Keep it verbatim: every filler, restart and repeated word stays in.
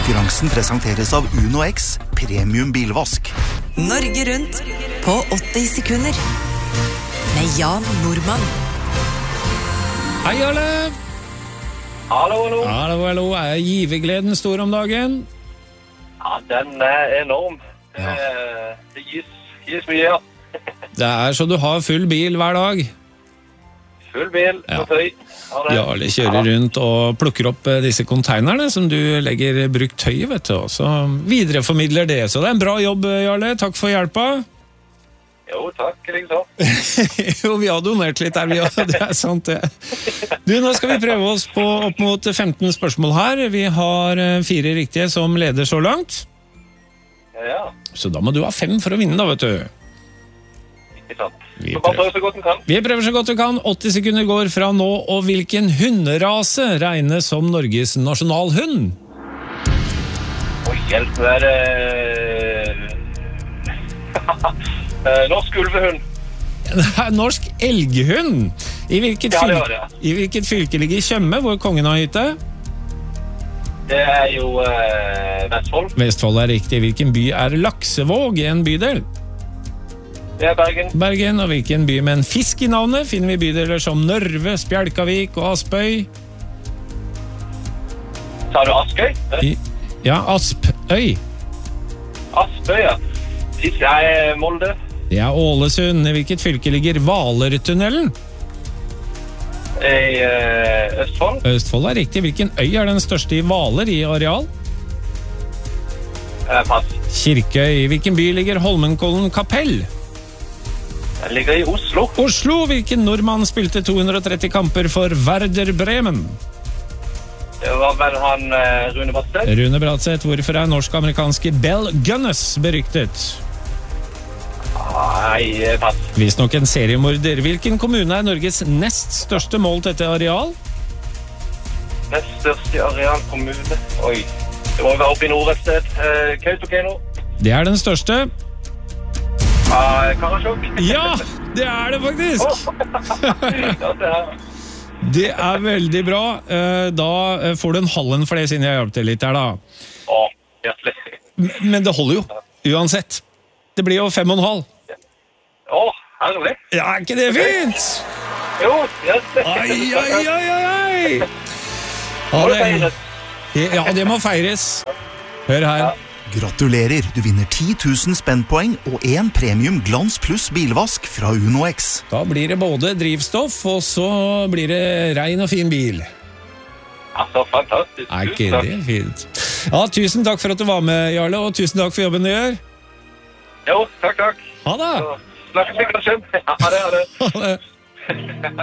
Konkurransen presenteres av Uno X, premium bilvask. Norge rundt på åtti sekunder. Med Jan Normann. Hei, alle! Hallo, hallo. Hallo, hallo. Er givergleden stor om dagen? Ja, den er enorm. Ja. Eh, Det gis, gis mye, ja. Det er så du har full bil hver dag. Full bil, Ja. på tøy. Ja, det- Jarle kjører rundt og plukker opp eh, disse konteinerne som du legger brukt tøy, vet du, og så videreformidler det. Så det er en bra jobb, Jarle. Takk for hjelpa. Jo, takk, liksom. Jo, vi har donert litt her, vi har. Det er sant, det. Du, nå skal vi prøve oss på opp mot femten spørsmål her. Vi har eh, fire riktige som leder så langt. Ja, Så da må du ha fem for å vinne, da, vet du. ikke sant. Vi Så bare prøver. prøv så godt du kan. Vi prøver så godt vi kan. åtti sekunder går fra nå, og hvilken hunderase regnes som Norges nasjonalhund? Oi, hjelp, det er... eh, Norsk ulvehund. Det er norsk elghund. I hvilket, Ja, det fylke, var det. I hvilket fylke ligger Tjøme, hvor kongen har hytte? Det er jo eh, Vestfold. Vestfold er riktig. Hvilken by er Laksevåg i en bydel? Det er Bergen. Bergen. Og hvilken by med en fisk i navnet finner vi bydeler som Nørve, Spjelkavik og Aspøy? Sa du Askøy? Eh, I, ja, Aspøy. Askøy, ja. Sist er Molde. Det er Ålesund. I hvilket fylke ligger Hvalertunnelen? I eh, Østfold. Østfold er riktig. Hvilken øy er den største i Hvaler i areal? Eh, pass. Kirkøy. I hvilken by ligger Holmenkollen kapell? Den ligger i Oslo. Oslo. Hvilken nordmann spilte to hundre og tretti kamper for Werder Bremen? Det var vel han eh, Rune Bratseth. Rune Bratseth. Hvorfor er norsk-amerikanske Bell Gunness beryktet? Nei, eh, pass. Visst nok en seriemorder. Hvilken kommune er Norges nest største målt etter areal? Nest største arealkommune. Oi, det må være oppe i nord et sted. Eh, Kautokeino. Det er den største. Ah, Karasjok. Ja, det er det faktisk! Ja, det er. Det er veldig bra. Eh, Da eh, får du en halven for det, siden jeg hjelper til litt her, da. Å, hjertelig. M- Men det holder jo, uansett. Det blir jo fem og en halv. Å, herlig. Ja, er ikke det fint? Jo, hjertelig. Ai, ai, ai, ai, ai. Må du Ja, feire? det, ja, det må feires. Hør her. Gratulerer, du vinner ti tusen spennpoeng og en premium Glans Plus bilvask fra Uno X. Da blir det både drivstoff, og så blir det rein og fin bil. Altså, fantastisk. Er ikke Tusen takk. det fint? Ja, tusen takk for at du var med, Jarle, og tusen takk for jobben du gjør. Jo, takk, takk. Ha det! Så snakkes vi kanskje. Ja, det er det. Ha det.